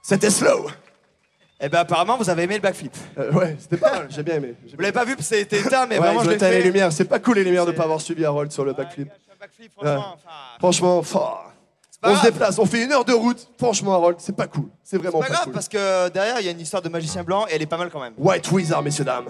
C'était slow. Eh ben apparemment vous avez aimé le backflip. Ouais, c'était pas mal, j'ai bien aimé. Vous l'avez pas vu parce que c'était éteint, mais Ouais, vraiment ils je ont l'ai éteint les fait. lumières, c'est pas cool les lumières de pas avoir suivi Harold sur le backflip. Backflip, franchement, Franchement, pas on se grave. déplace, on fait 1 heure de route. Franchement, Harold, c'est pas cool. C'est vraiment C'est pas grave cool. parce que derrière il y a une histoire de magicien blanc et elle est pas mal quand même. White Wizard, messieurs dames.